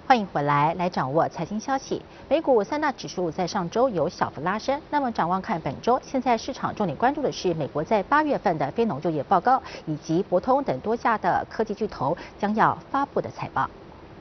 欢迎回来掌握财经消息。美股三大指数在上周有小幅拉升。那么展望看本周，现在市场重点关注的是美国在8月份的非农就业报告，以及博通等多家的科技巨头将要发布的财报。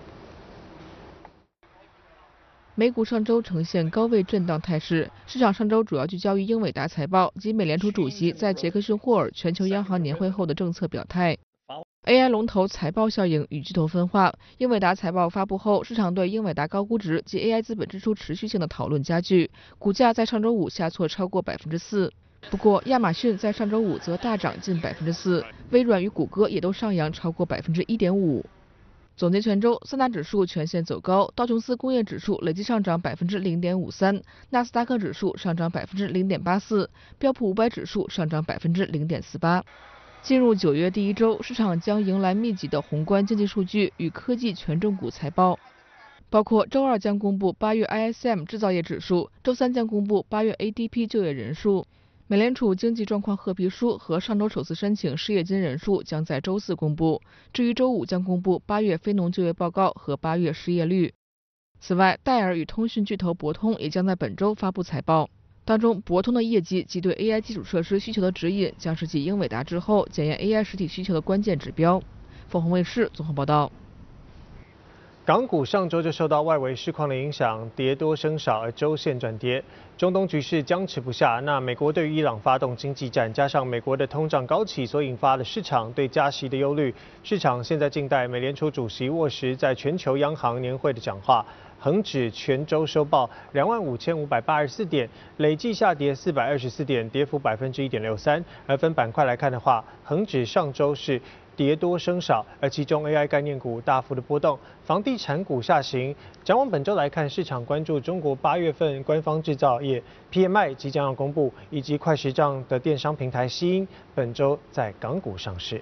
美股上周呈现高位震荡态势，市场上周主要聚焦于英伟达财报及美联储主席在杰克逊霍尔全球央行年会后的政策表态。AI 龙头财报效应与巨头分化，英伟达财报发布后，市场对英伟达高估值及 AI 资本支出持续性的讨论加剧，股价在上周五下挫超过4%。不过，亚马逊在上周五则大涨近4%，微软与谷歌也都上扬超过1.5%。总结全周，三大指数全线走高，道琼斯工业指数累计上涨0.53%，纳斯达克指数上涨0.84%，标普500指数上涨0.48%。进入9月第一周，市场将迎来密集的宏观经济数据与科技权重股财报，包括周二将公布8月 ISM 制造业指数，周三将公布8月 ADP 就业人数。美联储经济状况褐皮书和上周首次申请失业金人数将在周四公布，至于周五将公布8月非农就业报告和8月失业率。此外，戴尔与通讯巨头博通也将在本周发布财报。当中，博通的业绩及对 AI 基础设施需求的指引，将是继英伟达之后检验 AI 实体需求的关键指标。凤凰卫视综合报道。 港股上周就受到外围市况的影响，跌多升少，而周线转跌。中东局势僵持不下，那美国对于伊朗发动经济战，加上美国的通胀高企所引发的市场对加息的忧虑，市场现在静待美联储主席沃什在全球央行年会的讲话。恒指全周收报25584点，累计下跌424点，跌幅1.63%。而分板块来看的话，恒指上周是跌多升少，而其中 AI 概念股大幅的波动，房地产股下行。展望本周来看，市场关注中国8月份官方制造业 PMI 即将要公布，以及快时尚的电商平台西音本周在港股上市。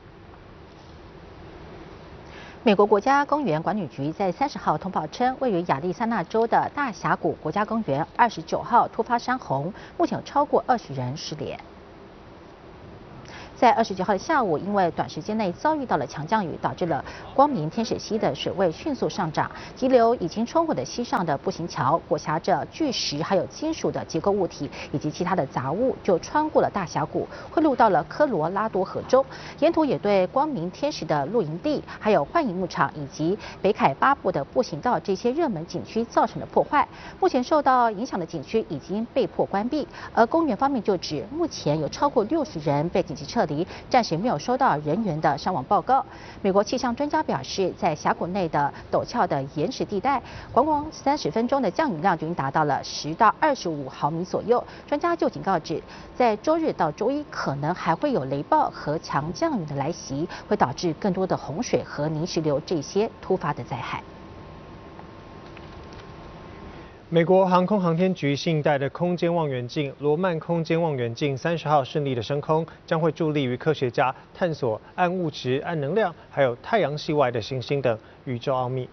美国国家公园管理局在30号通报称，位于亚利桑那州的大峡谷国家公园29号突发山洪，目前有超过20人失联。在29号的下午，因为短时间内遭遇到了强降雨，导致了光明天使溪的水位迅速上涨，急流已经冲毁的溪上的步行桥，裹挟着巨石还有金属的结构物体以及其他的杂物，就穿过了大峡谷，汇入到了科罗拉多河中。沿途也对光明天使的露营地、还有幻影牧场以及北凯巴布的步行道这些热门景区造成了破坏。目前受到影响的景区已经被迫关闭，而公园方面就指，目前有超过60人被紧急撤离，暂时没有收到人员的伤亡报告。美国气象专家表示，在峡谷内的陡峭的岩石地带，光30分钟的降雨量就已经达到了10到25毫米左右。专家就警告指，在周日到周一可能还会有雷暴和强降雨的来袭，会导致更多的洪水和泥石流这些突发的灾害。 美国航空航天局新一代的空间望远镜罗曼空间望远镜30号顺利的升空，将会助力于科学家探索暗物质、暗能量，还有太阳系外的行星等宇宙奥秘。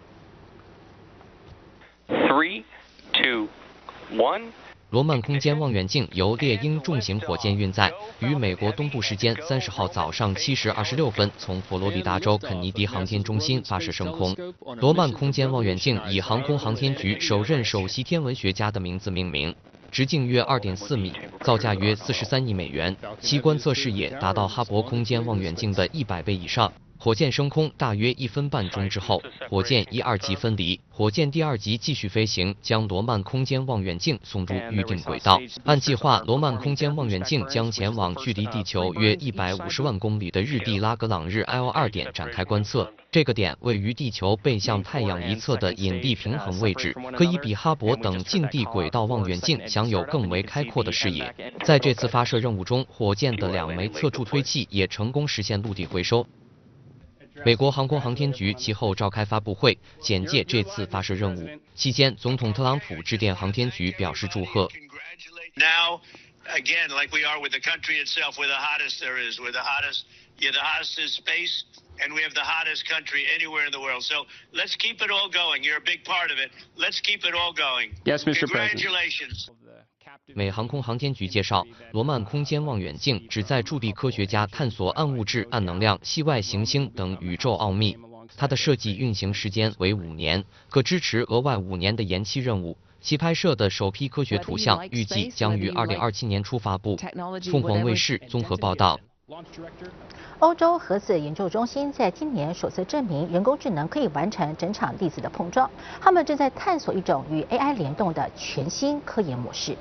3、2、1。 罗曼空间望远镜由猎鹰重型火箭运载，于美国东部时间30号早上7时26分从佛罗里达州肯尼迪航天中心发射升空。罗曼空间望远镜以航空航天局首任首席天文学家的名字命名，直径约2.4米，造价约43亿美元，其观测视野达到哈勃空间望远镜的100倍以上。火箭升空大约1分半钟之后，火箭1、2级分离，火箭第2级继续飞行，将罗曼空间望远镜送入预定轨道。按计划，罗曼空间望远镜将前往距离地球约150万公里的日地拉格朗日 L2 点展开观测。这个点位于地球背向太阳一侧的引力平衡位置，可以比哈勃等近地轨道望远镜享有更为开阔的视野。在这次发射任务中，火箭的2枚侧助推器也成功实现陆地回收。美国航空航天局其后召开发布会，简介这次发射任务。期间，总统特朗普致电航天局表示祝贺。 Now, again, like we are with the country itself, we're the hottest there is. We're the hottest. You're the hottest in space, and we have the hottest country anywhere in the world. So let's keep it all going. You're a big part of it. Let's keep it all going. Yes, Mr. Congratulations. 美航空航天局介绍，罗曼空间望远镜旨在助力科学家探索暗物质、暗能量、系外行星等宇宙奥秘。 它的设计运行时间为5年，可支持额外5年的延期任务。其拍摄的首批科学图像预计将于2027年初发布。凤凰卫视综合报道。 欧洲核子研究中心在今年首次证明人工智能可以完成整场粒子的碰撞。他们正在探索一种与 AI 联动的全新科研模式。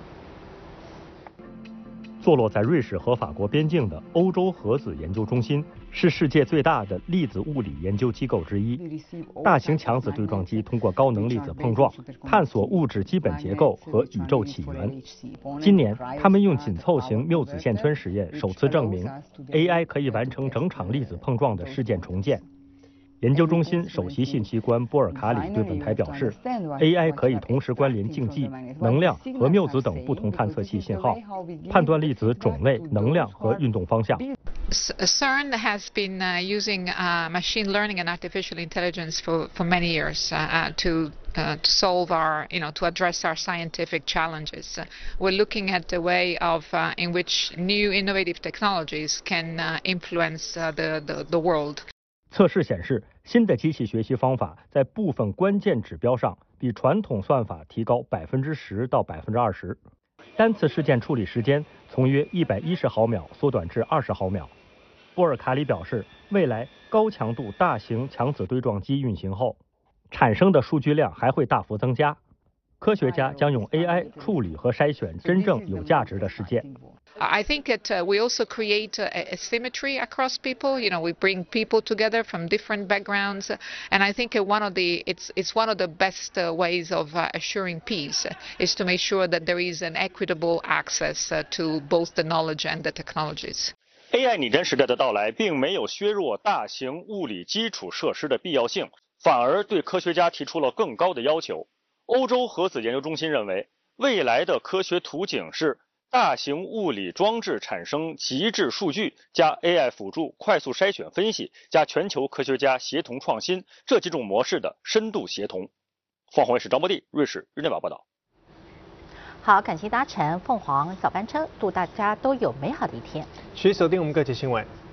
坐落在瑞士和法国边境的欧洲核子研究中心是世界最大的粒子物理研究机构之一。大型强子对撞机通过高能粒子碰撞，探索物质基本结构和宇宙起源。今年，他们用紧凑型谬子线圈实验首次证明 AI 可以完成整场粒子碰撞的事件重建。研究中心首席信息官波尔卡里对本台表示 ，AI 可以同时关联竞技、能量和谬子等不同探测器信号，判断粒子种类、能量和运动方向。 CERN has been using machine learning and artificial intelligence for many years to solve our, to address our scientific challenges. We're looking at the way of in which new innovative technologies can influence the world. 测试显示，新的机器学习方法在部分关键指标上比传统算法提高10%到20%，单次事件处理时间从约110毫秒缩短至20毫秒。波尔卡里表示，未来高强度大型强子对撞机运行后，产生的数据量还会大幅增加。科学家将用 AI 处理和筛选真正有价值的事件。 I think that we also create a symmetry across people. We bring people together from different backgrounds, and I think it's one of the best ways of assuring peace is to make sure that there is an equitable access to both the knowledge and the technologies. AI 拟真时代的到来，并没有削弱大型物理基础设施的必要性，反而对科学家提出了更高的要求。欧洲核子研究中心认为，未来的科学图景是大型物理装置产生极致数据，加 AI 辅助快速筛选分析，加全球科学家协同创新这几种模式的深度协同。凤凰卫视张博地，瑞士日内瓦报道。 好，感谢搭乘凤凰早班车，祝大家都有美好的一天。 持续锁定我们各界新闻。